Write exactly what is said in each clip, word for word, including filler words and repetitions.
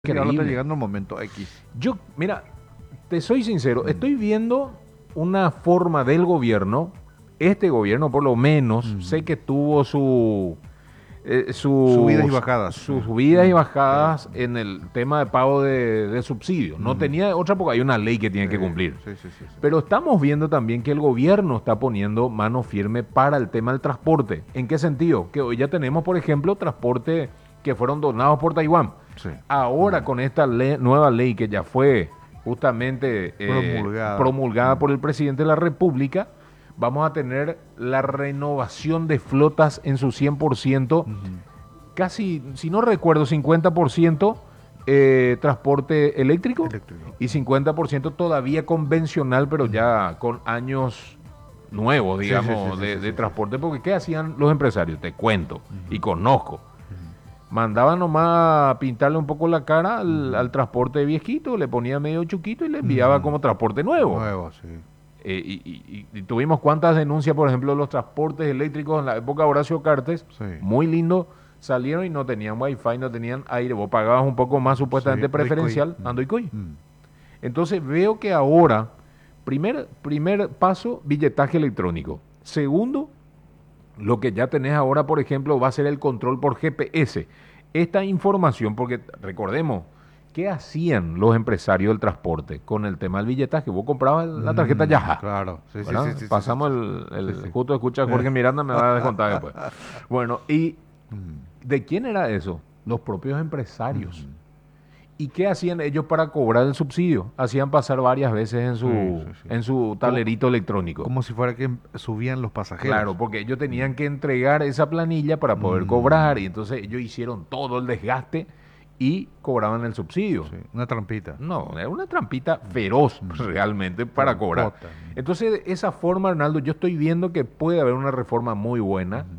Que ahora está Increíble. llegando el momento X. Yo, mira, te soy sincero, Mm. estoy viendo una forma del gobierno, este gobierno por lo menos, Mm. sé que tuvo su, eh, sus- Subidas y bajadas. sus Mm. subidas y Mm. bajadas Sí. en el tema de pago de, de subsidios. No Mm. tenía otra porque hay una ley que tiene que Sí, cumplir. Sí, sí, sí, sí. Pero estamos viendo también que el gobierno está poniendo mano firme para el tema del transporte. ¿En qué sentido? Que hoy ya tenemos, por ejemplo, transporte que fueron donados por Taiwán. Sí. Ahora Mm. con esta le- nueva ley que ya fue justamente eh, Promulgada. promulgada Mm. por el presidente de la República, vamos a tener la renovación de flotas en su cien por ciento, Ujú. casi, si no recuerdo, cincuenta por ciento eh, transporte eléctrico, Eléctrico. y cincuenta por ciento todavía convencional, pero ya con años nuevos, Sí, digamos, sí, sí, sí, de, sí, de sí, transporte, porque ¿qué hacían los empresarios? Te cuento, Ujú. y conozco. Ujú. Mandaban nomás a pintarle un poco la cara al, Ujú. al transporte viejito, le ponía medio chuquito y le enviaba Ujú. como transporte nuevo. Nuevo, sí. Eh, y, y- y- y tuvimos cuántas denuncias, por ejemplo, de los transportes eléctricos en la época de Horacio Cartes, Sí. muy lindo, salieron y no tenían wifi, no tenían aire, vos pagabas un poco más supuestamente Sí, preferencial, Ricoy. ando y coy. Mm. Entonces veo que ahora, primer, primer paso, billetaje electrónico. Segundo, lo que ya tenés ahora, por ejemplo, va a ser el control por G P S. Esta información, porque recordemos, ¿qué hacían los empresarios del transporte con el tema del billetaje? Vos comprabas la tarjeta Mm, Yaja. Claro. Sí, sí, ¿Verdad? sí, sí, sí, Pasamos sí, el, el sí, sí. justo escucha a Jorge Miranda, me va a descontar después. Bueno, ¿y Mm. de quién era eso? Los propios empresarios. Mm. ¿Y qué hacían ellos para cobrar el subsidio? Hacían pasar varias veces en su, Sí, sí, sí. en su tablerito electrónico. Como si fuera que subían los pasajeros. Claro, porque ellos tenían que entregar esa planilla para poder Mm. cobrar, y entonces ellos hicieron todo el desgaste y cobraban el subsidio. Sí, una trampita. No, era una trampita feroz Mm. realmente para cobrar. Trampota. Entonces, de esa forma, Arnaldo, yo estoy viendo que puede haber una reforma muy buena Ujú.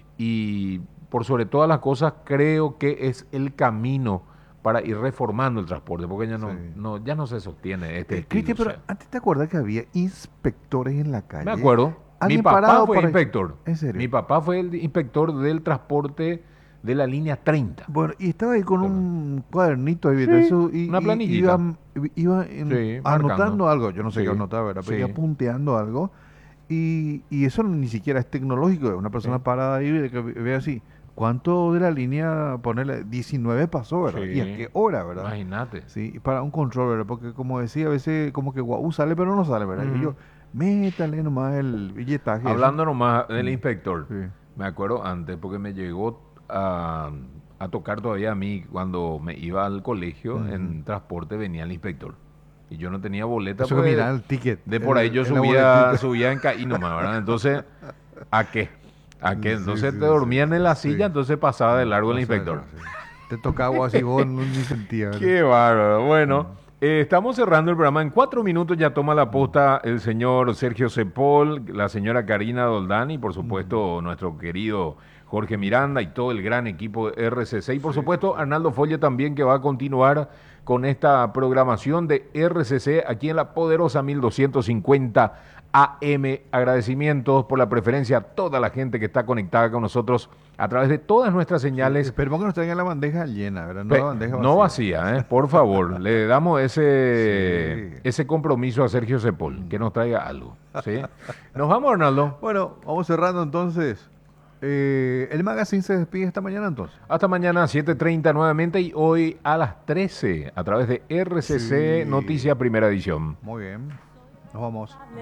y por sobre todas las cosas creo que es el camino para ir reformando el transporte, porque ya no, Sí. no, ya no se sostiene este Eh, estilo, Cristian, pero o sea. antes te acuerdas que había inspectores en la calle. Me acuerdo. Mi ¿Alguien papá parado fue por ahí? inspector. ¿En serio? Mi papá fue el inspector del transporte de la línea treinta. Bueno, y estaba ahí con Perdón. un cuadernito ahí, Sí, ¿viste? Eso, y, una y- planillita. Iba, iba en- Sí, anotando marcando. algo, yo no sé Sí, qué anotaba, ¿verdad? Pero sí. iba punteando algo. Y, y eso ni siquiera es tecnológico, es una persona Sí. parada ahí de que ve así. ¿Cuánto de la línea, ponerle, diecinueve pasó, ¿verdad? Sí. ¿Y a qué hora, verdad? Imagínate. Sí, y para un control, ¿verdad? Porque como decía, a veces como que guau sale, pero no sale, ¿verdad? Y Ujú. yo, métale nomás el billetaje. Hablando nomás del Mm. inspector, Sí. me acuerdo antes, porque me llegó a, a tocar todavía a mí cuando me iba al colegio, Ujú. en transporte venía el inspector. Y yo no tenía boleta, Eso que porque mira el ticket. de por ahí el- yo en la subía, boletita. subía en caí nomás, ¿verdad? Entonces, ¿a qué? ¿A qué? Sí, Entonces sí, te dormían sí, en la sí. silla, entonces pasaba de largo el O sea, inspector. sí. Te tocaba así vos no ni sentía. ¿verdad? Qué bárbaro. Bueno, eh, estamos cerrando el programa. En cuatro minutos ya toma la posta el señor Sergio Cepol, la señora Karina Doldán y, por supuesto, nuestro querido Jorge Miranda y todo el gran equipo de R C C. Y, por Sí, supuesto, sí, sí. Arnaldo Folle también, que va a continuar con esta programación de R C C aquí en la poderosa mil doscientos cincuenta A M. Agradecimientos por la preferencia a toda la gente que está conectada con nosotros a través de todas nuestras Sí, señales. esperemos que nos traigan la bandeja llena, ¿verdad? No Pe- la bandeja no vacía. vacía, ¿eh? Por favor, le damos ese, Sí. ese compromiso a Sergio Cepol, que nos traiga algo. ¿Sí? Nos vamos, Arnaldo. Bueno, vamos cerrando entonces. Eh, el magazine se despide esta mañana entonces. Hasta mañana, siete treinta nuevamente, y hoy a las trece a través de R C C Sí. Noticia Primera Edición. Muy bien. Nos vamos.